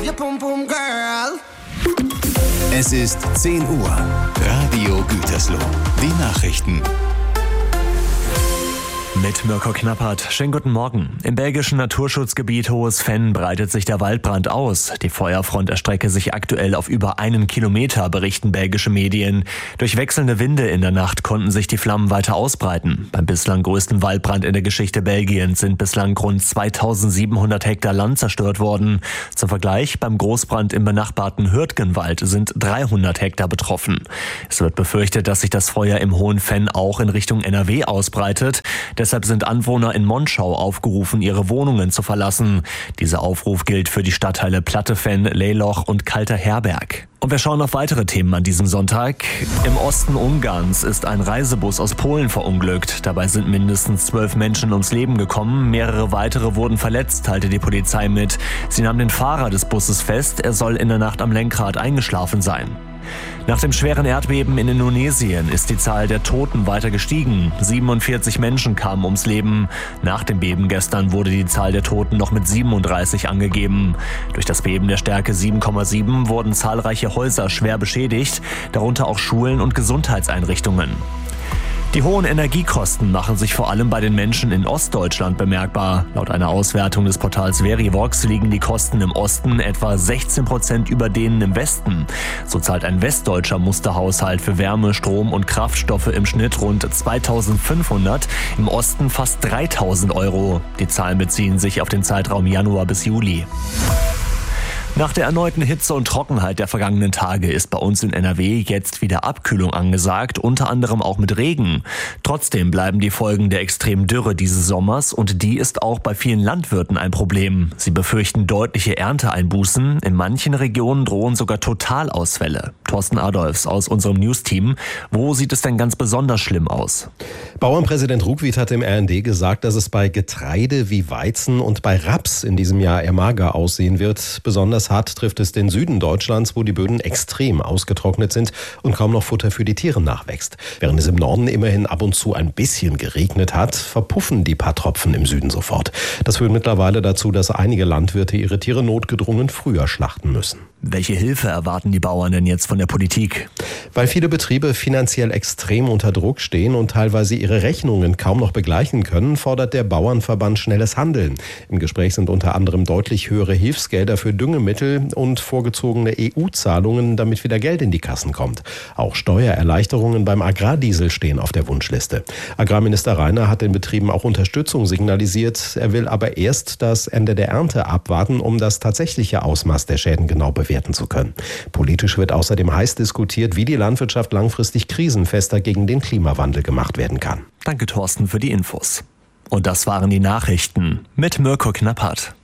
your pum pum girl. Es ist 10 Uhr. Radio Gütersloh. Die Nachrichten. Mit Mirko Knappert. Schönen guten Morgen. Im belgischen Naturschutzgebiet Hohes Venn breitet sich der Waldbrand aus. Die Feuerfront erstrecke sich aktuell auf über 1 Kilometer, berichten belgische Medien. Durch wechselnde Winde in der Nacht konnten sich die Flammen weiter ausbreiten. Beim bislang größten Waldbrand in der Geschichte Belgiens sind bislang rund 2700 Hektar Land zerstört worden. Zum Vergleich, beim Großbrand im benachbarten Hürtgenwald sind 300 Hektar betroffen. Es wird befürchtet, dass sich das Feuer im Hohen Venn auch in Richtung NRW ausbreitet. Deshalb sind Anwohner in Monschau aufgerufen, ihre Wohnungen zu verlassen. Dieser Aufruf gilt für die Stadtteile Plattefenn, Leyloch und Kalter Herberg. Und wir schauen auf weitere Themen an diesem Sonntag. Im Osten Ungarns ist ein Reisebus aus Polen verunglückt. Dabei sind mindestens 12 Menschen ums Leben gekommen. Mehrere weitere wurden verletzt, teilte die Polizei mit. Sie nahm den Fahrer des Busses fest. Er soll in der Nacht am Lenkrad eingeschlafen sein. Nach dem schweren Erdbeben in Indonesien ist die Zahl der Toten weiter gestiegen. 47 Menschen kamen ums Leben. Nach dem Beben gestern wurde die Zahl der Toten noch mit 37 angegeben. Durch das Beben der Stärke 7,7 wurden zahlreiche Häuser schwer beschädigt, darunter auch Schulen und Gesundheitseinrichtungen. Die hohen Energiekosten machen sich vor allem bei den Menschen in Ostdeutschland bemerkbar. Laut einer Auswertung des Portals Verivox liegen die Kosten im Osten etwa 16% über denen im Westen. So zahlt ein westdeutscher Musterhaushalt für Wärme, Strom und Kraftstoffe im Schnitt rund 2.500, im Osten fast 3.000 Euro. Die Zahlen beziehen sich auf den Zeitraum Januar bis Juli. Nach der erneuten Hitze und Trockenheit der vergangenen Tage ist bei uns in NRW jetzt wieder Abkühlung angesagt, unter anderem auch mit Regen. Trotzdem bleiben die Folgen der extremen Dürre dieses Sommers und die ist auch bei vielen Landwirten ein Problem. Sie befürchten deutliche Ernteeinbußen. In manchen Regionen drohen sogar Totalausfälle. Thorsten Adolfs aus unserem News-Team. Wo sieht es denn ganz besonders schlimm aus? Bauernpräsident Ruckwied hat im RND gesagt, dass es bei Getreide wie Weizen und bei Raps in diesem Jahr eher mager aussehen wird. Besonders hart trifft es den Süden Deutschlands, wo die Böden extrem ausgetrocknet sind und kaum noch Futter für die Tiere nachwächst. Während es im Norden immerhin ab und zu ein bisschen geregnet hat, verpuffen die paar Tropfen im Süden sofort. Das führt mittlerweile dazu, dass einige Landwirte ihre Tiere notgedrungen früher schlachten müssen. Welche Hilfe erwarten die Bauern denn jetzt von der Politik? Weil viele Betriebe finanziell extrem unter Druck stehen und teilweise ihre Rechnungen kaum noch begleichen können, fordert der Bauernverband schnelles Handeln. Im Gespräch sind unter anderem deutlich höhere Hilfsgelder für Düngemittel und vorgezogene EU-Zahlungen, damit wieder Geld in die Kassen kommt. Auch Steuererleichterungen beim Agrardiesel stehen auf der Wunschliste. Agrarminister Rainer hat den Betrieben auch Unterstützung signalisiert. Er will aber erst das Ende der Ernte abwarten, um das tatsächliche Ausmaß der Schäden genau bewerten zu können. Politisch wird außerdem heiß diskutiert, wie die Landwirtschaft langfristig krisenfester gegen den Klimawandel gemacht werden kann. Danke, Thorsten, für die Infos. Und das waren die Nachrichten mit Mirko Knappert.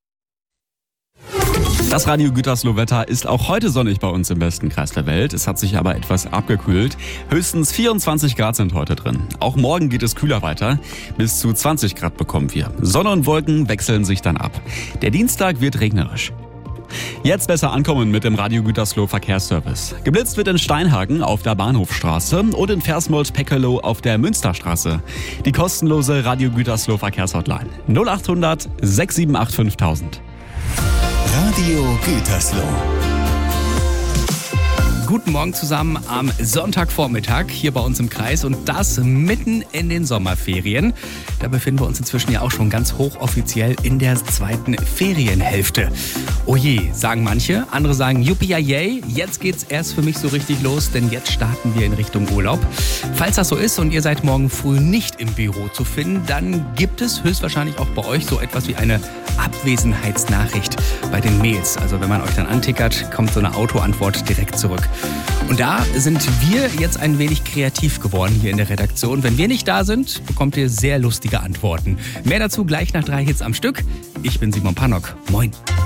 Das Radio Gütersloh-Wetter ist auch heute sonnig bei uns im besten Kreis der Welt. Es hat sich aber etwas abgekühlt. Höchstens 24 Grad sind heute drin. Auch morgen geht es kühler weiter. Bis zu 20 Grad bekommen wir. Sonne und Wolken wechseln sich dann ab. Der Dienstag wird regnerisch. Jetzt besser ankommen mit dem Radio Gütersloh Verkehrsservice. Geblitzt wird in Steinhagen auf der Bahnhofstraße und in Versmold-Peckelow auf der Münsterstraße. Die kostenlose Radio Gütersloh Verkehrshotline 0800 678 5000. Radio Gütersloh. Guten Morgen zusammen am Sonntagvormittag hier bei uns im Kreis und das mitten in den Sommerferien. Da befinden wir uns inzwischen ja auch schon ganz hochoffiziell in der zweiten Ferienhälfte. Oh je, sagen manche, andere sagen Yuppie-yay, jetzt geht's erst für mich so richtig los, denn jetzt starten wir in Richtung Urlaub. Falls das so ist und ihr seid morgen früh nicht im Büro zu finden, dann gibt es höchstwahrscheinlich auch bei euch so etwas wie eine Abwesenheitsnachricht bei den Mails. Also wenn man euch dann antickert, kommt so eine Autoantwort direkt zurück. Und da sind wir jetzt ein wenig kreativ geworden hier in der Redaktion. Wenn wir nicht da sind, bekommt ihr sehr lustige Antworten. Mehr dazu gleich nach 3 Hits am Stück. Ich bin Simon Pannock. Moin.